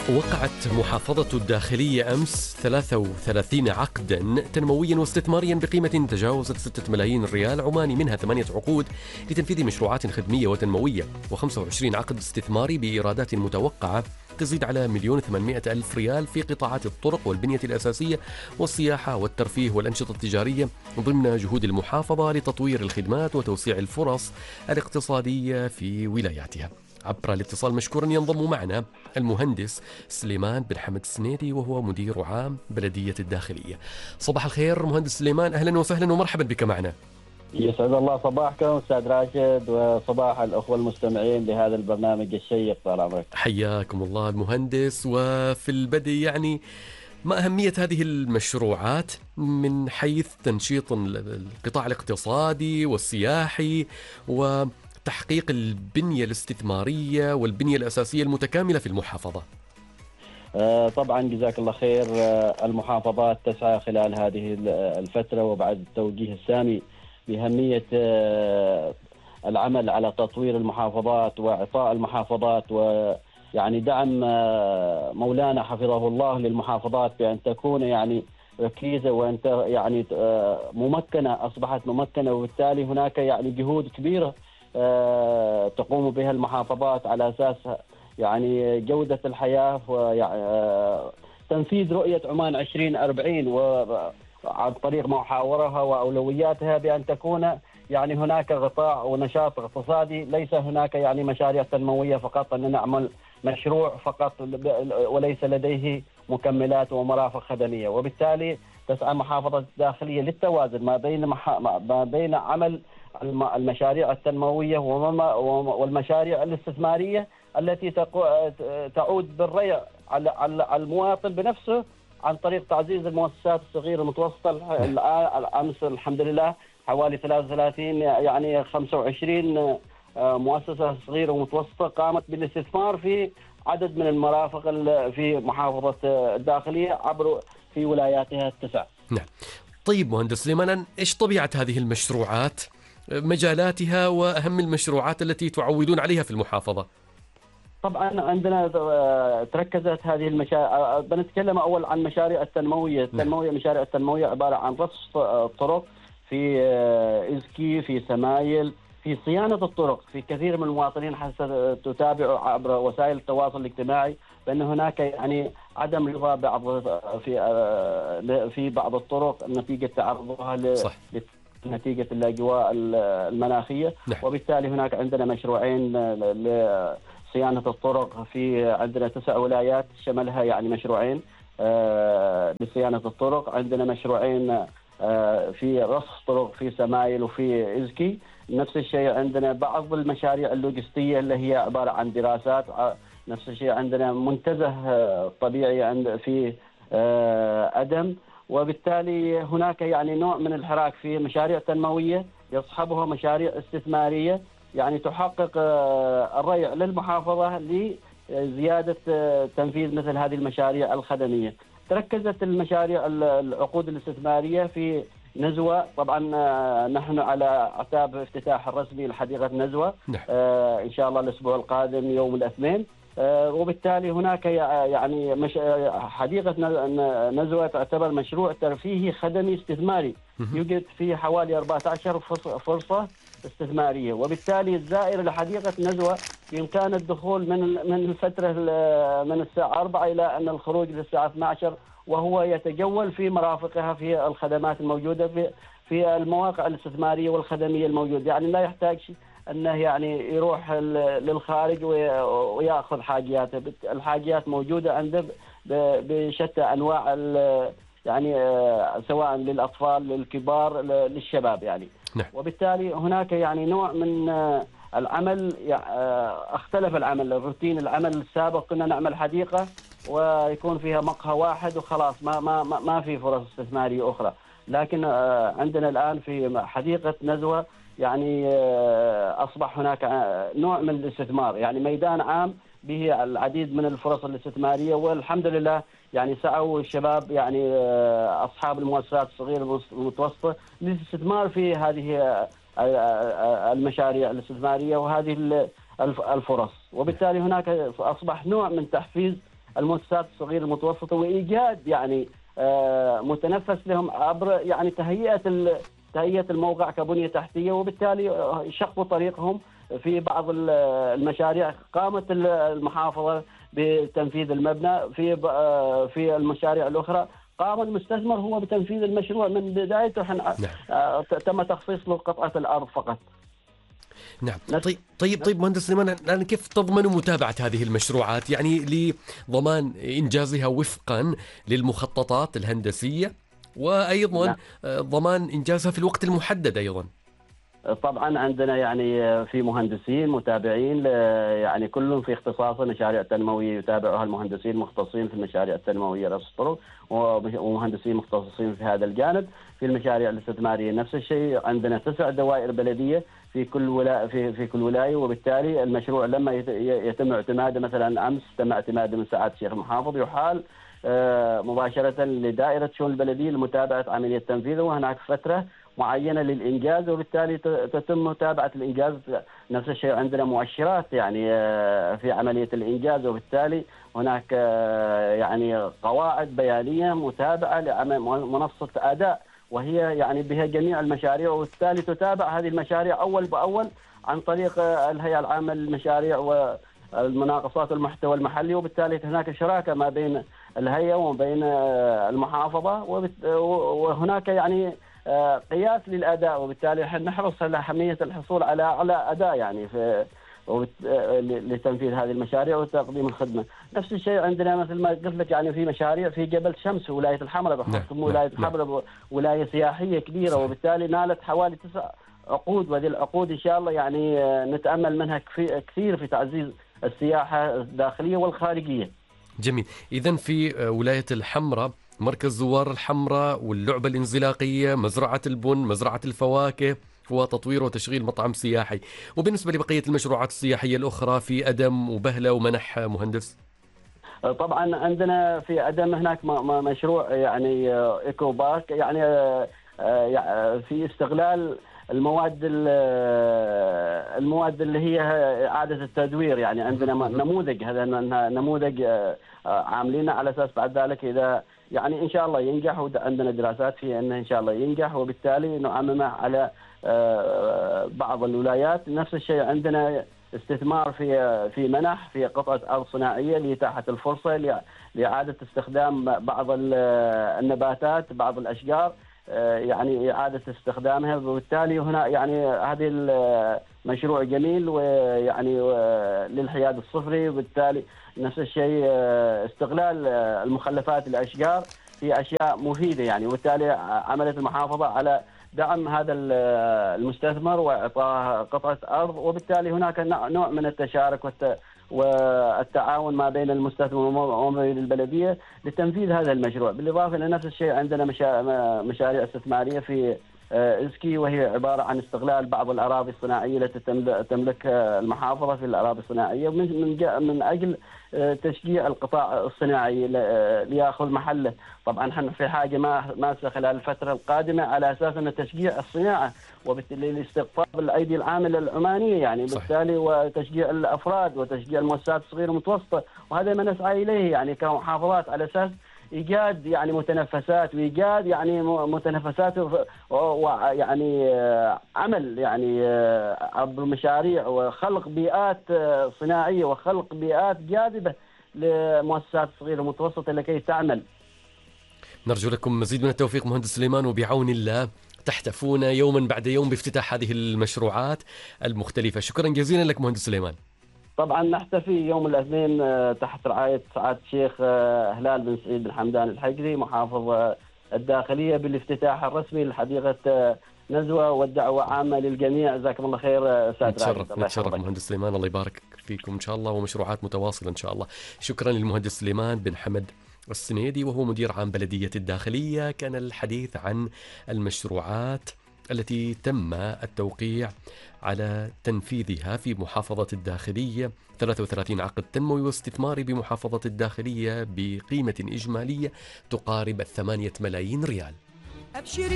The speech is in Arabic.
وقعت محافظة الداخلية أمس 33 عقدا تنمويا واستثماريا بقيمة تجاوزت 6 ملايين ريال عماني، منها 8 عقود لتنفيذ مشروعات خدمية وتنموية، و25 عقد استثماري بإيرادات متوقعة تزيد على 1,800,000 ريال في قطاعات الطرق والبنية الأساسية والسياحة والترفيه والأنشطة التجارية، ضمن جهود المحافظة لتطوير الخدمات وتوسيع الفرص الاقتصادية في ولاياتها. عبر الاتصال مشكورا ينضم معنا المهندس سليمان بن حمد السنيدي، وهو مدير عام بلدية الداخلية. صباح الخير مهندس سليمان، أهلا وسهلا ومرحبا بك معنا. يسعد الله صباحكم أستاذ راشد، وصباح الأخوة المستمعين لهذا البرنامج الشيق. طال عمرك. حياكم الله المهندس. وفي البدء يعني ما أهمية هذه المشروعات من حيث تنشيط القطاع الاقتصادي والسياحي وتحقيق البنية الاستثمارية والبنية الأساسية المتكاملة في المحافظة؟ طبعا جزاك الله خير. المحافظات تسعى خلال هذه الفترة وبعد التوجيه السامي بأهمية العمل على تطوير المحافظات وإعطاء المحافظات ويعني دعم مولانا حفظه الله للمحافظات بأن تكون يعني ركيزة وأن يعني ممكنة، أصبحت ممكنة، وبالتالي هناك يعني جهود كبيرة تقوم بها المحافظات على أساس يعني جودة الحياة وتنفيذ رؤية عمان 2040 عن طريق محاورها وأولوياتها، بأن تكون يعني هناك قطاع ونشاط اقتصادي، ليس هناك يعني مشاريع تنموية فقط، أن نعمل مشروع فقط وليس لديه مكملات ومرافق خدمية. وبالتالي تسعى محافظة الداخلية للتوازن ما بين عمل المشاريع التنموية والمشاريع الاستثمارية التي تعود بالريع على المواطن بنفسه عن طريق تعزيز المؤسسات الصغيرة المتوسطة. الأمس الحمد لله حوالي 33 يعني 25 مؤسسة صغيرة ومتوسطة قامت بالاستثمار في عدد من المرافق في محافظة الداخلية عبر في ولاياتها التسع. نعم. طيب مهندس سليمان، إيش طبيعة هذه المشروعات، مجالاتها وأهم المشروعات التي تعودون عليها في المحافظة؟ طبعا عندنا تركزت هذه المشاريع. بنتكلم أول عن مشاريع التنموية. مشاريع التنموية عبارة عن رصف طرق في إزكي، في سمايل، في صيانة الطرق. في كثير من المواطنين حتى تتابع عبر وسائل التواصل الاجتماعي بأن هناك يعني عدم رضا في بعض الطرق نتيجة تعرضها نتيجة الأجواء المناخية. نعم. وبالتالي هناك عندنا مشروعين لصيانة الطرق، في عندنا 9 ولايات شملها يعني مشروعين لصيانة الطرق. عندنا مشروعين في رصف طرق في سمايل وفي إزكي. نفس الشيء عندنا بعض المشاريع اللوجستية اللي هي عبارة عن دراسات. نفس الشيء عندنا منتزه طبيعي في أدم. وبالتالي هناك يعني نوع من الحراك في مشاريع تنموية يصحبها مشاريع استثمارية يعني تحقق الريع للمحافظة لزيادة تنفيذ مثل هذه المشاريع الخدمية. تركزت المشاريع العقود الاستثمارية في نزوة. طبعا نحن على اعتاب افتتاح الرسمي لحديقة نزوة إن شاء الله الأسبوع القادم يوم الاثنين. وبالتالي هناك يعني حديقة نزوة تعتبر مشروع ترفيهي خدمي استثماري يوجد فيه حوالي 14 فرصة استثمارية. وبالتالي الزائر لحديقة نزوة بإمكان الدخول من الفترة من الساعة 4 إلى أن الخروج للساعة 12، وهو يتجول في مرافقها في الخدمات الموجودة في المواقع الاستثمارية والخدمية الموجودة. يعني لا يحتاج أنه يعني يروح للخارج ويأخذ حاجياته. الحاجيات موجودة عنده بشتى أنواع يعني سواء للأطفال للكبار للشباب يعني. نعم. وبالتالي هناك يعني نوع من العمل اختلف العمل. الروتين العمل السابق كنا نعمل حديقة ويكون فيها مقهى واحد وخلاص، ما في فرص استثمارية أخرى. لكن عندنا الآن في حديقة نزوة يعني أصبح هناك نوع من الاستثمار، يعني ميدان عام به العديد من الفرص الاستثمارية. والحمد لله يعني سعوا الشباب يعني أصحاب المؤسسات الصغيرة والمتوسطة للاستثمار في هذه المشاريع الاستثمارية وهذه الفرص. وبالتالي هناك أصبح نوع من تحفيز المؤسسات الصغيرة المتوسطة، وإيجاد يعني متنفس لهم عبر يعني تهيئة الموقع كبنية تحتية، وبالتالي شقوا طريقهم في بعض المشاريع. قامت المحافظة بتنفيذ المبنى في المشاريع الأخرى قام المستثمر هو بتنفيذ المشروع من بدايته. تم تخصيص له قطعة الأرض فقط. نعم. طيب مهندس سليمان، الآن كيف تضمنوا متابعة هذه المشروعات يعني لضمان إنجازها وفقا للمخططات الهندسية، وأيضا ضمان إنجازها في الوقت المحدد أيضا؟ طبعا عندنا يعني في مهندسين متابعين يعني كلهم في اختصاصه. مشاريع تنموية يتابعها المهندسين المختصين في المشاريع التنموية رأس الطرق، ومهندسين مختصين في هذا الجانب. في المشاريع الاستثمارية نفس الشيء، عندنا 9 دوائر بلدية في كل ولاية، وبالتالي المشروع لما يتم اعتماده، مثلا أمس تم اعتماده من سعادة الشيخ المحافظ، يحال مباشرة لدائرة شؤون البلدية لمتابعة عملية تنفيذه، وهناك فترة معينة للإنجاز، وبالتالي تتم متابعة الإنجاز. نفس الشيء عندنا مؤشرات يعني في عملية الإنجاز، وبالتالي هناك يعني قواعد بيانية متابعة لمنصة أداء، وهي يعني بها جميع المشاريع، وبالتالي تتابع هذه المشاريع أول بأول عن طريق الهيئة العامة للمشاريع والمناقصات المحتوى المحلي. وبالتالي هناك شراكة ما بين الهيئة وما بين المحافظة، وهناك يعني قياس للأداء، وبالتالي نحرص على أهمية الحصول على أعلى أداء يعني لتنفيذ هذه المشاريع وتقديم الخدمة. نفس الشيء عندنا مثل ما قلت لك يعني في مشاريع في جبل شمس ولاية الحمراء، بحكم ولاية الحمراء ولاية سياحية كبيرة، وبالتالي نالت حوالي 9 عقود، وهذه العقود إن شاء الله يعني نتأمل منها كثير في تعزيز السياحة الداخلية والخارجية. جميل. إذن في ولاية الحمراء مركز زوار الحمراء واللعبة الانزلاقية، مزرعة البن، مزرعة الفواكه، وتطوير وتشغيل مطعم سياحي. وبالنسبة لبقية المشروعات السياحية الأخرى في أدم وبهلة ومنح مهندس؟ طبعا عندنا في أدم هناك مشروع يعني إيكو بارك، يعني في استغلال المواد اللي هي إعادة التدوير. يعني عندنا نموذج، هذا نموذج عاملينه على أساس بعد ذلك إذا يعني إن شاء الله ينجح، وعندنا دراسات في أنه إن شاء الله ينجح، وبالتالي نعممه على بعض الولايات. نفس الشيء عندنا استثمار في منح في قطعة أرض صناعية لإتاحة الفرصة لإعادة استخدام بعض النباتات، بعض الأشجار، يعني إعادة استخدامها. وبالتالي هنا يعني هذه المشروع جميل ويعني للحياد الصفري، وبالتالي نفس الشيء استغلال المخلفات الأشجار في أشياء مفيدة يعني. وبالتالي عملت المحافظة على دعم هذا المستثمر وإعطاه قطعة أرض، وبالتالي هناك نوع من التشارك والتعاون ما بين المستثمر وممول البلدية لتنفيذ هذا المشروع. بالإضافة إلى نفس الشيء عندنا مشاريع استثمارية في إسكي، وهي عبارة عن استغلال بعض الأراضي الصناعية التي تملكها المحافظة في الأراضي الصناعية من أجل تشجيع القطاع الصناعي ليأخذ محله. طبعا احنا في حاجة ماسة خلال الفترة القادمة على أساس أن تشجيع الصناعة، وبالتالي لاستقطاب الأيدي العاملة العمانية يعني بالتالي، وتشجيع الأفراد وتشجيع المؤسسات الصغيرة والمتوسطة، وهذا ما نسعى إليه يعني كمحافظات على أساس إيجاد يعني متنفسات، وإيجاد يعني متنفسات ويعني عمل يعني عبر مشاريع وخلق بيئات صناعية وخلق بيئات جاذبة لمؤسسات صغيرة ومتوسطة لكي تعمل. نرجو لكم مزيد من التوفيق مهندس سليمان، وبعون الله تحتفون يوما بعد يوم بافتتاح هذه المشروعات المختلفة. شكرا جزيلا لك مهندس سليمان. طبعا نحتفي يوم الاثنين تحت رعاية سعادة الشيخ هلال بن سعيد بن حمدان الحجري محافظ الداخلية بالافتتاح الرسمي لحديقة نزوة، والدعوة عامة للجميع. جزاكم الله خير سعد راجل. نتشرف مهندس سليمان، الله يبارك فيكم إن شاء الله، ومشروعات متواصلة إن شاء الله. شكرا للمهندس سليمان بن حمد السنيدي، وهو مدير عام بلدية الداخلية. كان الحديث عن المشروعات التي تم التوقيع على تنفيذها في محافظة الداخلية. 33 عقد تنموي واستثماري بمحافظة الداخلية بقيمة إجمالية تقارب 8 ملايين ريال.